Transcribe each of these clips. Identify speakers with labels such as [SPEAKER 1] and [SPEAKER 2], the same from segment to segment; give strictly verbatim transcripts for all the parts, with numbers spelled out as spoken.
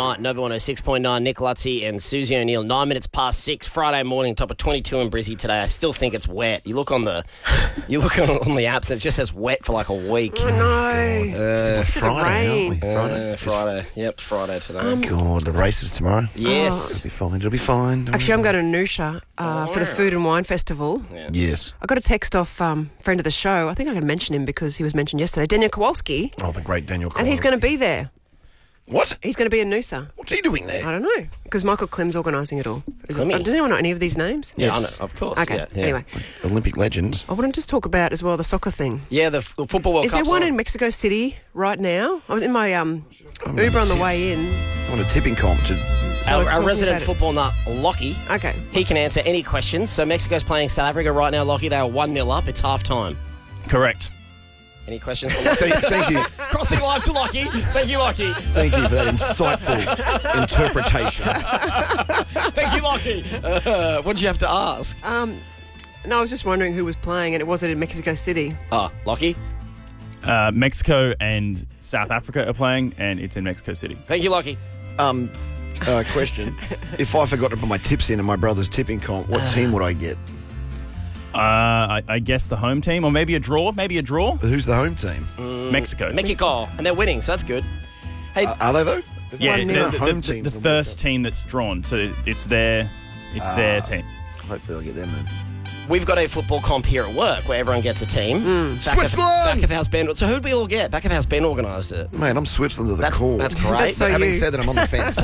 [SPEAKER 1] tonight. Nova one oh six point nine, Nick Lutzi and Susie O'Neill. Nine minutes past six, Friday morning, top of twenty-two in Brizzy today. I still think it's wet. You look on the you look on, on the apps, and it just says wet for like a week.
[SPEAKER 2] Oh, no.
[SPEAKER 3] Uh, it's Friday, aren't we?
[SPEAKER 1] Friday.
[SPEAKER 3] Friday.
[SPEAKER 1] Uh, Friday. Yep, it's Friday today.
[SPEAKER 2] Um,
[SPEAKER 3] God, the race is tomorrow.
[SPEAKER 1] yes.
[SPEAKER 3] It'll be fine. It'll be fine. Don't
[SPEAKER 2] Actually, I'm
[SPEAKER 3] worry.
[SPEAKER 2] going to Noosa uh,
[SPEAKER 1] Oh,
[SPEAKER 2] for the
[SPEAKER 1] wow.
[SPEAKER 2] Food and Wine Festival.
[SPEAKER 1] Yeah.
[SPEAKER 3] Yes.
[SPEAKER 2] I got a text off um, friend of the show. I think I can mention him because he was mentioned yesterday. Daniel Kowalski.
[SPEAKER 3] Oh, the great Daniel
[SPEAKER 2] And he's
[SPEAKER 3] Collins.
[SPEAKER 2] going to be there.
[SPEAKER 3] What?
[SPEAKER 2] He's going to be in Noosa.
[SPEAKER 3] What's he doing
[SPEAKER 2] I
[SPEAKER 3] there?
[SPEAKER 2] don't know. Because Michael Klim's organising it all. Is it-
[SPEAKER 1] Clemmy?
[SPEAKER 2] uh, does anyone know any of these names?
[SPEAKER 1] Yeah,
[SPEAKER 3] Yes.
[SPEAKER 1] I know, of course.
[SPEAKER 2] Okay.
[SPEAKER 1] Yeah, yeah.
[SPEAKER 2] Anyway,
[SPEAKER 3] Olympic legends.
[SPEAKER 2] I want to just talk about as well the soccer thing.
[SPEAKER 1] Yeah, the, the Football World
[SPEAKER 2] Is there
[SPEAKER 1] Cup's
[SPEAKER 2] one
[SPEAKER 1] on.
[SPEAKER 2] in Mexico City right now? I was in my um,
[SPEAKER 3] I'm
[SPEAKER 2] Uber on the
[SPEAKER 3] tips.
[SPEAKER 2] way in.
[SPEAKER 3] I want a tipping comp to...
[SPEAKER 1] Our,
[SPEAKER 2] We're
[SPEAKER 1] our
[SPEAKER 2] talking
[SPEAKER 1] resident
[SPEAKER 2] about it.
[SPEAKER 1] football nut, Lockie.
[SPEAKER 2] Okay.
[SPEAKER 1] He can answer any questions. So Mexico's playing South Africa right now, Lockie. They are one nil up. It's half time.
[SPEAKER 4] Correct.
[SPEAKER 1] Any questions? for Lockie?
[SPEAKER 3] Thank, thank you.
[SPEAKER 1] Crossing live to Lockie. Thank you, Lockie.
[SPEAKER 3] Thank you for that insightful interpretation.
[SPEAKER 1] Thank you, Lockie. Uh, what did you have to ask?
[SPEAKER 2] Um, no, I was just wondering who was playing, and it wasn't in Mexico City.
[SPEAKER 1] Oh, Lockie.
[SPEAKER 4] Uh, Mexico and South Africa are playing, and it's in Mexico City.
[SPEAKER 1] Thank you, Lockie.
[SPEAKER 3] Um, uh, question. If I forgot to put my tips in in my brother's tipping comp, what team would I get?
[SPEAKER 4] Uh, I, I guess the home team, or maybe a draw. Maybe a draw.
[SPEAKER 3] Who's the home team?
[SPEAKER 4] Mexico.
[SPEAKER 1] Mexico. And they're winning, so that's good. Hey,
[SPEAKER 3] Uh, are they, though?
[SPEAKER 4] Yeah,
[SPEAKER 2] One
[SPEAKER 4] the,
[SPEAKER 2] nil.
[SPEAKER 4] the,
[SPEAKER 3] Home
[SPEAKER 4] the,
[SPEAKER 3] teams
[SPEAKER 4] the
[SPEAKER 3] will
[SPEAKER 4] first
[SPEAKER 3] make
[SPEAKER 4] team that's drawn, so it's their, it's their team.
[SPEAKER 3] Hopefully I'll get them then.
[SPEAKER 1] we've got a football comp here at work where everyone gets a team. Back
[SPEAKER 3] Switzerland!
[SPEAKER 1] Of, back of house Ben. So who'd we all get? Back of house Ben organised it.
[SPEAKER 3] Mate, I'm Switzerland to the
[SPEAKER 1] That's,
[SPEAKER 3] core.
[SPEAKER 1] that's great.
[SPEAKER 2] That's so
[SPEAKER 3] Having
[SPEAKER 2] you.
[SPEAKER 3] said that, I'm on the fence.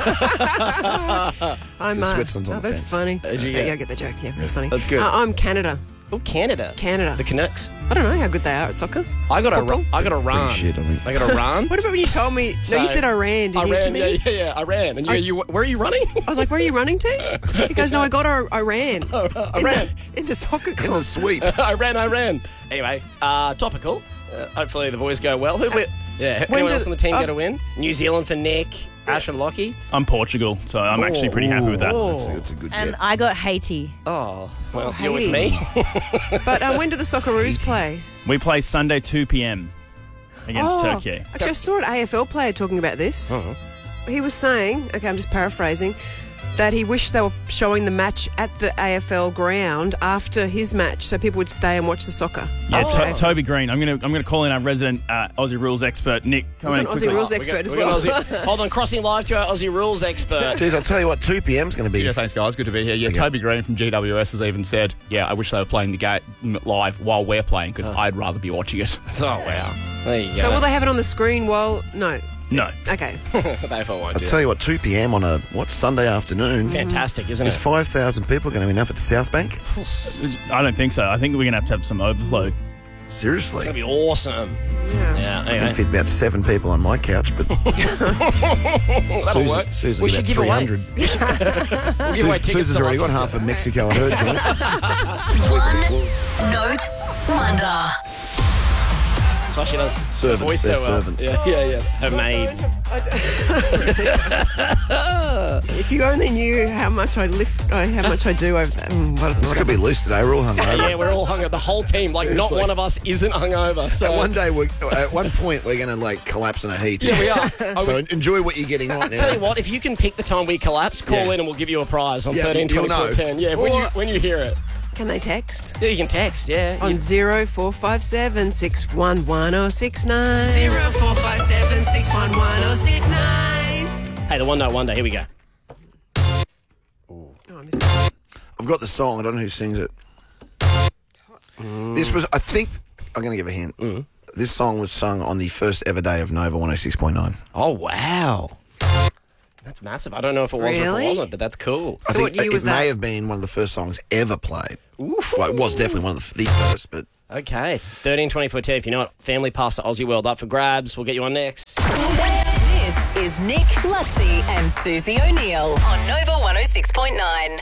[SPEAKER 2] I'm
[SPEAKER 3] The
[SPEAKER 2] uh,
[SPEAKER 3] Switzerland's on
[SPEAKER 2] oh,
[SPEAKER 3] the
[SPEAKER 2] that's
[SPEAKER 3] fence.
[SPEAKER 2] funny.
[SPEAKER 1] Did you
[SPEAKER 2] yeah,
[SPEAKER 1] get-
[SPEAKER 2] yeah, I get the joke. Yeah, that's funny.
[SPEAKER 1] That's good.
[SPEAKER 2] Uh, I'm Canada.
[SPEAKER 1] Oh, Canada.
[SPEAKER 2] Canada.
[SPEAKER 1] The Canucks.
[SPEAKER 2] I don't know how good they are at soccer.
[SPEAKER 1] I got a,
[SPEAKER 2] Football?
[SPEAKER 1] ru- I got a run.
[SPEAKER 3] shit, I think.
[SPEAKER 1] I got a run.
[SPEAKER 2] What about when you told me?
[SPEAKER 1] So-
[SPEAKER 2] no, you said Iran. Did
[SPEAKER 1] I
[SPEAKER 2] you to
[SPEAKER 1] ran.
[SPEAKER 2] me?
[SPEAKER 1] Yeah, yeah, yeah. I ran. And you,
[SPEAKER 2] I-
[SPEAKER 1] you, where are you running?
[SPEAKER 2] I was like, where are you running to? He goes, no, I got a Iran.
[SPEAKER 1] I ran.
[SPEAKER 2] In the soccer
[SPEAKER 3] In the
[SPEAKER 2] comp.
[SPEAKER 3] sweep.
[SPEAKER 1] I ran. I ran. Anyway, uh, topical. Uh, hopefully the boys go well. Who? We, yeah.
[SPEAKER 2] When
[SPEAKER 1] Anyone
[SPEAKER 2] do-
[SPEAKER 1] else on the team
[SPEAKER 2] uh,
[SPEAKER 1] get a win? New Zealand for Nick. Ash and Lockie.
[SPEAKER 4] I'm Portugal, so I'm actually pretty happy with that.
[SPEAKER 3] That's a, that's a good
[SPEAKER 5] And
[SPEAKER 3] get.
[SPEAKER 5] I got Haiti.
[SPEAKER 1] Oh, well,
[SPEAKER 2] Oh,
[SPEAKER 1] you're with
[SPEAKER 2] Haiti.
[SPEAKER 1] me.
[SPEAKER 2] But uh, when do the Socceroos play?
[SPEAKER 4] We play Sunday two p.m. against
[SPEAKER 2] Oh,
[SPEAKER 4] Turkey.
[SPEAKER 2] Actually, I saw an A F L player talking about this.
[SPEAKER 1] Uh-huh.
[SPEAKER 2] He was saying, okay, I'm just paraphrasing, that he wished they were showing the match at the A F L ground after his match, so people would stay and watch the soccer.
[SPEAKER 4] Yeah,
[SPEAKER 1] Oh.
[SPEAKER 4] To- Toby Green. I'm gonna I'm gonna call in our resident uh, Aussie rules expert, Nick. Come
[SPEAKER 2] We've
[SPEAKER 4] in
[SPEAKER 2] got an Aussie
[SPEAKER 4] quickly.
[SPEAKER 2] rules
[SPEAKER 1] We
[SPEAKER 2] expert
[SPEAKER 1] got-
[SPEAKER 2] as
[SPEAKER 1] we got
[SPEAKER 2] well.
[SPEAKER 1] Aussie- hold on, crossing live to our Aussie rules expert.
[SPEAKER 3] Jeez, I'll tell you what, two p.m.'s going to be.
[SPEAKER 6] Yeah, thanks, guys. Good to be here. Yeah,
[SPEAKER 3] Okay.
[SPEAKER 6] Toby Green from G W S has even said, yeah, I wish they were playing the game live while we're playing because I'd rather be watching it.
[SPEAKER 1] Oh, wow. There you go.
[SPEAKER 2] So will they have it on the screen while... No.
[SPEAKER 4] No.
[SPEAKER 2] Okay.
[SPEAKER 1] They for won't
[SPEAKER 3] I'll
[SPEAKER 1] do
[SPEAKER 3] tell you what, two p.m. on a, what, Sunday afternoon?
[SPEAKER 1] Fantastic, isn't
[SPEAKER 3] Is
[SPEAKER 1] it?
[SPEAKER 3] five thousand people going to be enough at the South Bank?
[SPEAKER 4] I don't think so. I think we're gonna have to have some overflow.
[SPEAKER 3] Seriously?
[SPEAKER 1] It's going to be awesome.
[SPEAKER 2] Yeah.
[SPEAKER 1] Yeah,
[SPEAKER 3] I can
[SPEAKER 1] anyway.
[SPEAKER 3] fit about seven people on my couch, but
[SPEAKER 1] That'll work.
[SPEAKER 3] Susan, Susan
[SPEAKER 1] We
[SPEAKER 3] will
[SPEAKER 1] should
[SPEAKER 3] get
[SPEAKER 1] give
[SPEAKER 3] about
[SPEAKER 1] away.
[SPEAKER 3] three hundred.
[SPEAKER 1] We'll give away tickets
[SPEAKER 3] Susan's
[SPEAKER 1] to
[SPEAKER 3] already
[SPEAKER 1] lots
[SPEAKER 3] got
[SPEAKER 1] of
[SPEAKER 3] half of Mexico at her joint.
[SPEAKER 7] One note wonder.
[SPEAKER 1] That's why she does
[SPEAKER 3] Servants,
[SPEAKER 1] voice
[SPEAKER 3] they're
[SPEAKER 1] so well.
[SPEAKER 3] servants.
[SPEAKER 1] Yeah, yeah, yeah. Her maids.
[SPEAKER 2] If you only knew how much I lift, uh, how much I do over that. Mm, what,
[SPEAKER 3] This could be loose today. We're all hungover.
[SPEAKER 1] Yeah, we're all hungover. The whole team, like, not
[SPEAKER 3] Seriously.
[SPEAKER 1] one of us isn't hungover. So
[SPEAKER 3] At one day, we're, at one point, we're going to like collapse in a heap.
[SPEAKER 1] yeah, we are. I
[SPEAKER 3] So
[SPEAKER 1] would
[SPEAKER 3] enjoy what you're getting right now.
[SPEAKER 1] tell you what, if you can pick the time we collapse, call
[SPEAKER 3] Yeah.
[SPEAKER 1] in and we'll give you a prize on
[SPEAKER 3] Yeah,
[SPEAKER 1] thirteen
[SPEAKER 3] you'll
[SPEAKER 1] twenty-four
[SPEAKER 3] know.
[SPEAKER 1] ten. Yeah, when you
[SPEAKER 2] Or-
[SPEAKER 1] when you hear it.
[SPEAKER 2] Can they text?
[SPEAKER 1] Yeah, you can text. Yeah.
[SPEAKER 2] On
[SPEAKER 1] You-
[SPEAKER 2] zero four five seven six one one oh six nine.
[SPEAKER 8] Zero four five seven six one one oh six nine.
[SPEAKER 1] hey, the one note wonder. Here we go.
[SPEAKER 2] Oh, I missed it.
[SPEAKER 3] I've got the song. I don't know who sings it. This was, I think, I'm going to give a hint.
[SPEAKER 1] Mm.
[SPEAKER 3] This song was sung on the first ever day of Nova one oh six point nine.
[SPEAKER 1] Oh wow, that's massive. I don't know if it was or if
[SPEAKER 2] Really?
[SPEAKER 1] it wasn't, but that's cool.
[SPEAKER 3] I
[SPEAKER 2] So
[SPEAKER 3] think
[SPEAKER 2] what year
[SPEAKER 3] it
[SPEAKER 2] was
[SPEAKER 3] may
[SPEAKER 2] that?
[SPEAKER 3] have been one of the first songs ever played.
[SPEAKER 1] Oof.
[SPEAKER 3] Well, it was definitely one of the, the first, but
[SPEAKER 1] Okay, thirteen twenty-four ten. If you know what, Family Pass to Aussie World up for grabs. We'll get you on next.
[SPEAKER 7] This is Nick, Lutzi, and Susie O'Neill on Nova one oh six point nine.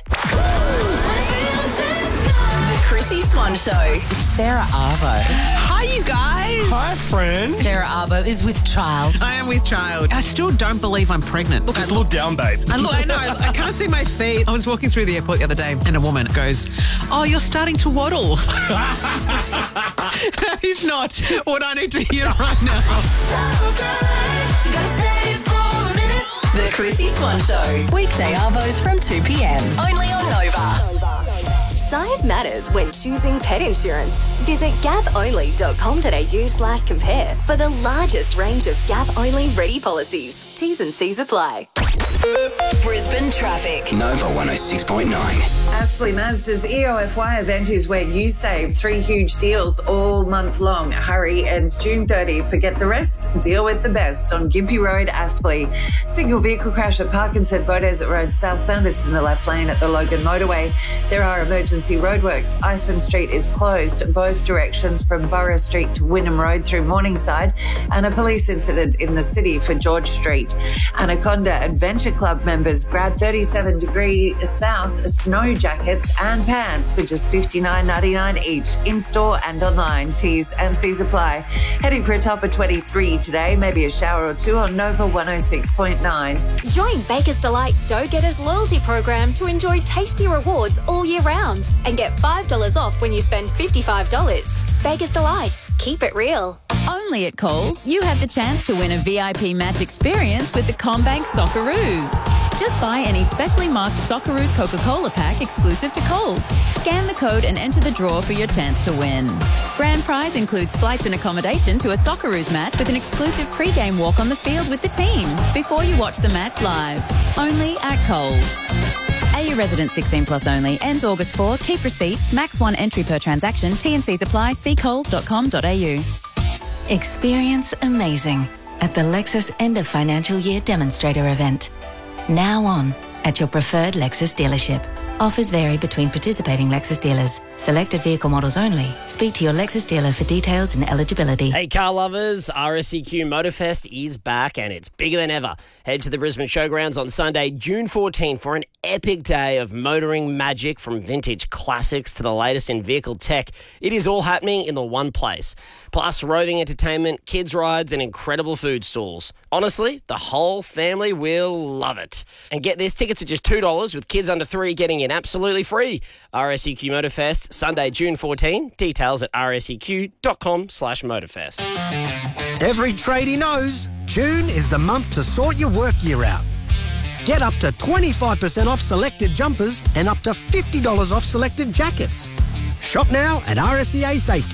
[SPEAKER 7] The Chrissy Swan Show.
[SPEAKER 9] Sarah Arvo.
[SPEAKER 8] Hi, you guys.
[SPEAKER 9] Hi, friend. Sarah Arvo is with child.
[SPEAKER 8] I am with child. I still don't believe I'm pregnant. Look, I
[SPEAKER 4] Just look down, babe.
[SPEAKER 8] I look, I know, I, I can't see my feet. I was walking through the airport the other day and a woman goes, oh, you're starting to waddle. That is not what I need to hear right now.
[SPEAKER 7] The Chrissy X one Show. Weekday arvos from two p.m. Only on Nova.
[SPEAKER 5] Size matters when choosing pet insurance. Visit gap-only.com.au slash compare for the largest range of Gap-only ready policies. T's and C's apply.
[SPEAKER 7] Brisbane traffic.
[SPEAKER 10] Nova one oh six point nine.
[SPEAKER 11] Aspley Mazda's E O F Y event is where you save three huge deals all month long. Hurry, ends June thirtieth. Forget the rest. Deal with the best on Gympie Road, Aspley. Single vehicle crash at Parkinson Boat Desert Road southbound. It's in the left lane at the Logan Motorway. There are emergency roadworks. Ison Street is closed both directions from Borough Street to Wynnum Road through Morningside, and a police incident in the city for George Street. Anaconda Adventure Club members grab thirty-seven degree south snow jackets and pants for just fifty-nine ninety-nine each, in-store and online. T's and C's apply. Heading for a top of twenty-three today, maybe a shower or two on Nova one oh six point nine.
[SPEAKER 5] Join Baker's Delight Dough Getters loyalty program to enjoy tasty rewards all year round and get five dollars off when you spend fifty-five dollars. Baker's Delight. Keep it real.
[SPEAKER 12] Only at Coles, you have the chance to win a V I P match experience with the CommBank Socceroos. Just buy any specially marked Socceroos Coca-Cola pack exclusive to Coles. Scan the code and enter the draw for your chance to win. Grand prize includes flights and accommodation to a Socceroos match with an exclusive pre-game walk on the field with the team before you watch the match live. Only at Coles. A U resident sixteen plus only. Ends August fourth. Keep receipts. Max one entry per transaction. T and C's apply. See coles dot com dot a u.
[SPEAKER 13] Experience amazing at the Lexus End of Financial Year Demonstrator event. Now on at your preferred Lexus dealership. Offers vary between participating Lexus dealers. Selected vehicle models only. Speak to your Lexus dealer for details and eligibility.
[SPEAKER 1] Hey car lovers, R S E Q Motorfest is back and it's bigger than ever. Head to the Brisbane Showgrounds on Sunday, June fourteenth for an epic day of motoring magic, from vintage classics to the latest in vehicle tech. It is all happening in the one place. Plus roving entertainment, kids rides and incredible food stalls. Honestly, the whole family will love it. And get this, tickets are just two dollars with kids under three getting in absolutely free. R S E Q Motorfest, Sunday, June fourteenth. Details at r s e q dot com slash motorfest.
[SPEAKER 14] Every tradie knows June is the month to sort your work year out. Get up to twenty-five percent off selected jumpers and up to fifty dollars off selected jackets. Shop now at R S E A Safety.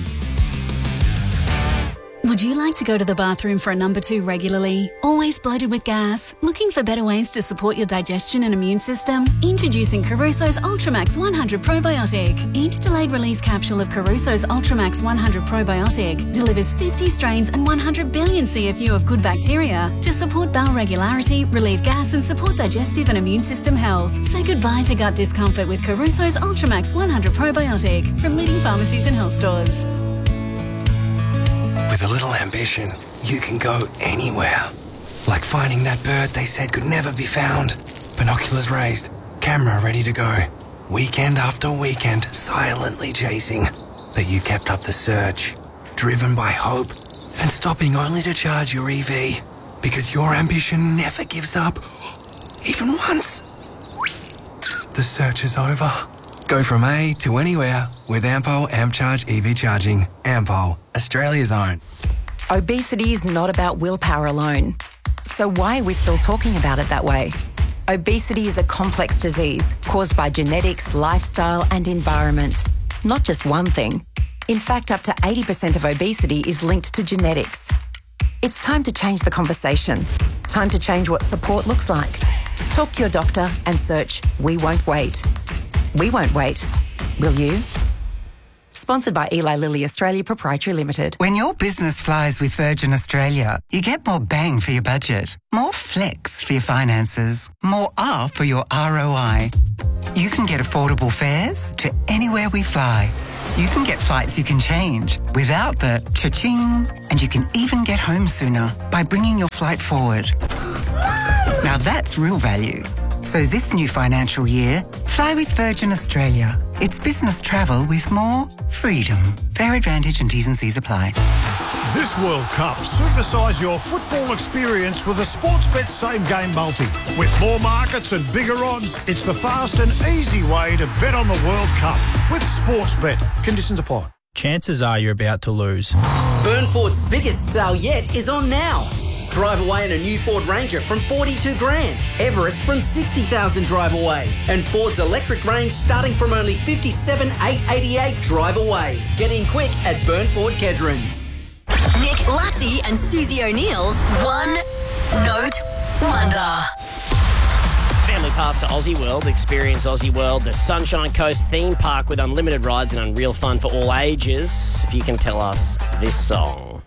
[SPEAKER 15] Would you like to go to the bathroom for a number two regularly? Always bloated with gas? Looking for better ways to support your digestion and immune system? Introducing Caruso's Ultramax one hundred Probiotic. Each delayed release capsule of Caruso's Ultramax one hundred Probiotic delivers fifty strains and one hundred billion C F U of good bacteria to support bowel regularity, relieve gas and support digestive and immune system health. Say goodbye to gut discomfort with Caruso's Ultramax one hundred Probiotic from leading pharmacies and health stores.
[SPEAKER 16] With a little ambition, you can go anywhere. Like finding that bird they said could never be found. Binoculars raised, camera ready to go. Weekend after weekend, silently chasing. But you kept up the search, driven by hope, and stopping only to charge your E V. Because your ambition never gives up, even once. The search is over. Go from A to anywhere with Ampol AmpCharge E V charging. Ampol, Australia's own.
[SPEAKER 17] Obesity is not about willpower alone. So why are we still talking about it that way? Obesity is a complex disease caused by genetics, lifestyle and environment. Not just one thing. In fact, up to eighty percent of obesity is linked to genetics. It's time to change the conversation. Time to change what support looks like. Talk to your doctor and search We Won't Wait. We won't wait. Will you? Sponsored by Eli Lilly Australia Proprietary Limited.
[SPEAKER 18] When your business flies with Virgin Australia, you get more bang for your budget, more flex for your finances, more R for your R O I. You can get affordable fares to anywhere we fly. You can get flights you can change without the cha-ching, and you can even get home sooner by bringing your flight forward. Now that's real value. So this new financial year, fly with Virgin Australia. It's business travel with more freedom. Fare advantage and T's and C's apply.
[SPEAKER 19] This World Cup, supersize your football experience with a Sportsbet Same Game Multi. With more markets and bigger odds, it's the fast and easy way to bet on the World Cup with Sportsbet. Conditions apply.
[SPEAKER 20] Chances are you're about to lose.
[SPEAKER 21] Burnfort's biggest sale yet is on now.
[SPEAKER 10] Drive away in a new Ford Ranger from forty-two grand. Everest from sixty thousand drive away. And Ford's electric range starting from only fifty-seven thousand eight hundred eighty-eight drive away. Get in quick at Burn Ford Kedron.
[SPEAKER 5] Nick Lutzi and Susie O'Neill's One Note Wonder.
[SPEAKER 1] Family pass to Aussie World. Experience Aussie World, the Sunshine Coast theme park with unlimited rides and unreal fun for all ages. If you can tell us this song.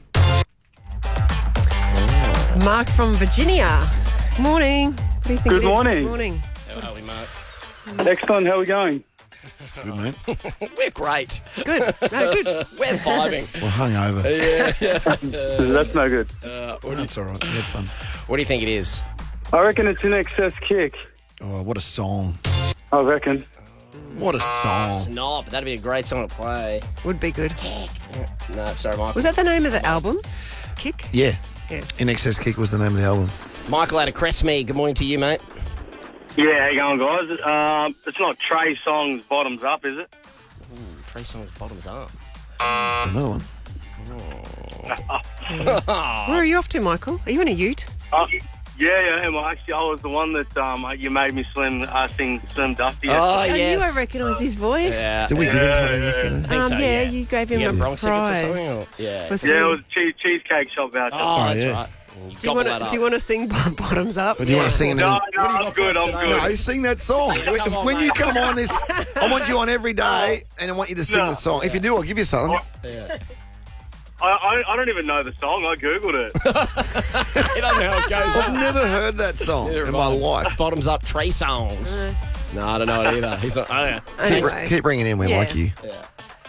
[SPEAKER 2] Mark from Virginia. Morning. What do you think
[SPEAKER 20] Good
[SPEAKER 2] it is?
[SPEAKER 20] morning.
[SPEAKER 2] Good morning.
[SPEAKER 1] How are we, Mark?
[SPEAKER 20] Excellent. How are we going?
[SPEAKER 3] Good, mate.
[SPEAKER 1] We're great.
[SPEAKER 2] Good. No, good.
[SPEAKER 1] We're vibing.
[SPEAKER 3] We're hungover.
[SPEAKER 1] Yeah.
[SPEAKER 20] That's no good.
[SPEAKER 1] Uh, what, do you,
[SPEAKER 3] That's all right. We had fun.
[SPEAKER 1] what do you think it is?
[SPEAKER 20] I reckon it's In Excess Kick.
[SPEAKER 3] Oh, what a song.
[SPEAKER 20] I reckon.
[SPEAKER 3] What a
[SPEAKER 1] It's
[SPEAKER 3] song.
[SPEAKER 1] not, but that'd be a great song to play.
[SPEAKER 2] Would be good.
[SPEAKER 1] No, sorry, Michael.
[SPEAKER 2] Was that the name of the album? Kick?
[SPEAKER 3] Yeah.
[SPEAKER 2] Yeah.
[SPEAKER 3] In Excess Kick was the name of the album.
[SPEAKER 1] Michael out of Crestmead. Good morning to you, mate.
[SPEAKER 21] Yeah, how you going, guys? Um, it's not Trey Songz Bottoms Up, is it?
[SPEAKER 1] Ooh, Trey Songz Bottoms Up.
[SPEAKER 3] Another one.
[SPEAKER 2] Where are you off to, Michael? Are you in a ute?
[SPEAKER 21] Uh, yeah, yeah, well, actually, I was the one that um, you made me slim, uh, sing Slim Dusty.
[SPEAKER 1] Oh,
[SPEAKER 2] I
[SPEAKER 1] yes.
[SPEAKER 2] knew I recognised his voice.
[SPEAKER 1] Yeah.
[SPEAKER 3] Did we give him something
[SPEAKER 21] yeah,
[SPEAKER 3] yesterday?
[SPEAKER 1] I think
[SPEAKER 2] Um,
[SPEAKER 1] so,
[SPEAKER 2] yeah,
[SPEAKER 1] yeah.
[SPEAKER 2] you gave him
[SPEAKER 1] You
[SPEAKER 2] a
[SPEAKER 1] got Bronx tickets or
[SPEAKER 2] prize.
[SPEAKER 1] something, or- Yeah.
[SPEAKER 2] For
[SPEAKER 21] Yeah,
[SPEAKER 2] singing.
[SPEAKER 21] it was cheese, cheesecake shop voucher.
[SPEAKER 1] Oh, that's
[SPEAKER 3] yeah.
[SPEAKER 1] right. You
[SPEAKER 2] Do you
[SPEAKER 1] gobble
[SPEAKER 2] want
[SPEAKER 1] that
[SPEAKER 2] to?
[SPEAKER 1] up.
[SPEAKER 2] Do you want to sing Bottoms Up?
[SPEAKER 3] Or do you want to sing it?
[SPEAKER 21] No, no, I'm good, I'm good.
[SPEAKER 3] No, sing that song.
[SPEAKER 1] Come
[SPEAKER 3] When-
[SPEAKER 1] on,
[SPEAKER 3] when
[SPEAKER 1] mate.
[SPEAKER 3] you come on this, I want you on every day, and I want you to sing
[SPEAKER 21] No.
[SPEAKER 3] the song. If you do, I'll give you something.
[SPEAKER 1] Yeah.
[SPEAKER 21] I, I, I don't even know the song. I googled it.
[SPEAKER 1] You don't know how it goes.
[SPEAKER 3] I've never heard that song
[SPEAKER 1] Neither
[SPEAKER 3] in
[SPEAKER 1] have
[SPEAKER 3] my
[SPEAKER 1] I.
[SPEAKER 3] life.
[SPEAKER 1] Bottoms Up Trey Songz. No, I don't know it either. He's not. Oh, yeah.
[SPEAKER 3] Keep,
[SPEAKER 2] Anyway.
[SPEAKER 3] keep bringing in. We
[SPEAKER 2] Yeah.
[SPEAKER 3] like you.
[SPEAKER 1] Yeah.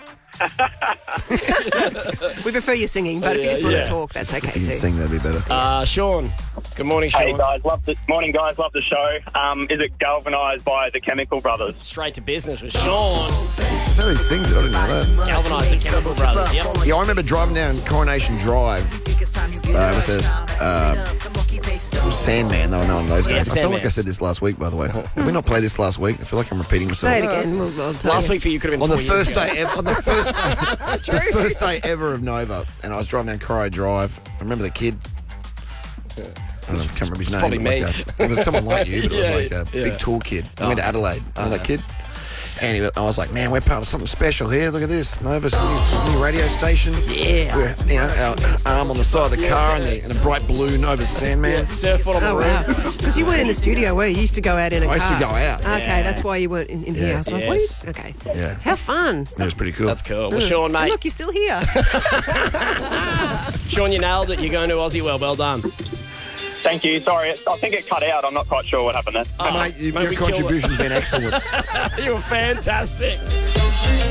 [SPEAKER 2] We prefer you singing, but if you just want
[SPEAKER 1] Yeah.
[SPEAKER 2] to talk, that's okay
[SPEAKER 3] If you
[SPEAKER 2] too.
[SPEAKER 3] can sing, that'd be better.
[SPEAKER 1] Uh, Sean. Good morning, Sean.
[SPEAKER 22] Hey guys, love the morning guys, love the show. Um, is it Galvanised by the Chemical Brothers?
[SPEAKER 1] Straight to business with Sean.
[SPEAKER 3] That's how he sings it. I didn't know that.
[SPEAKER 1] Galvanised the Chemical Brothers. Yep.
[SPEAKER 3] Yeah, I remember driving down Coronation Drive uh, with a uh, Sandman. They were known in those
[SPEAKER 1] Yeah,
[SPEAKER 3] days. I feel like I
[SPEAKER 1] Sandman.
[SPEAKER 3] said this last week, by the way. Have we not played this last week? I feel like I'm repeating myself.
[SPEAKER 2] Say it again. We'll, we'll tell
[SPEAKER 1] Last
[SPEAKER 2] you.
[SPEAKER 1] week for you could have been
[SPEAKER 3] On the
[SPEAKER 1] four years
[SPEAKER 3] first
[SPEAKER 1] ago.
[SPEAKER 3] day, ever, on the first day, the first day ever of Nova, and I was driving down Corrie Drive. I remember the kid. I don't know, I can't remember his
[SPEAKER 1] It's
[SPEAKER 3] name.
[SPEAKER 1] probably
[SPEAKER 3] but
[SPEAKER 1] me.
[SPEAKER 3] Like a, it was someone like you, but it was
[SPEAKER 1] Yeah,
[SPEAKER 3] like a
[SPEAKER 1] yeah.
[SPEAKER 3] big tall kid. I
[SPEAKER 1] Oh.
[SPEAKER 3] went to Adelaide. Remember that kid? Anyway, I was like, man, we're part of something special here. Look at this. Nova's new, new radio station.
[SPEAKER 1] Yeah.
[SPEAKER 3] We're, you know, our arm on the side of the car and, the, and a bright blue Nova Sandman.
[SPEAKER 1] Surfboard on the
[SPEAKER 2] Oh,
[SPEAKER 1] roof.
[SPEAKER 2] wow. Because you weren't in the studio, were you? You used to go out in a
[SPEAKER 3] I used to
[SPEAKER 2] car.
[SPEAKER 3] go out.
[SPEAKER 2] Okay,
[SPEAKER 1] Yeah.
[SPEAKER 2] that's why you weren't in, in
[SPEAKER 3] Yeah.
[SPEAKER 2] here. I was like,
[SPEAKER 1] Yes.
[SPEAKER 2] what are you? Okay.
[SPEAKER 3] Yeah.
[SPEAKER 2] How fun.
[SPEAKER 3] That was pretty cool.
[SPEAKER 1] That's cool. Well, Sean,
[SPEAKER 2] Oh,
[SPEAKER 1] mate.
[SPEAKER 2] look, you're still here.
[SPEAKER 1] Sean, you nailed it. You're going to Aussie Well. Well done.
[SPEAKER 22] Thank you. Sorry, I think it cut out. I'm not quite sure what happened there.
[SPEAKER 1] Oh,
[SPEAKER 3] Mate, you,
[SPEAKER 1] mate,
[SPEAKER 3] your
[SPEAKER 1] we killed it.
[SPEAKER 3] contribution's been excellent.
[SPEAKER 1] You were fantastic.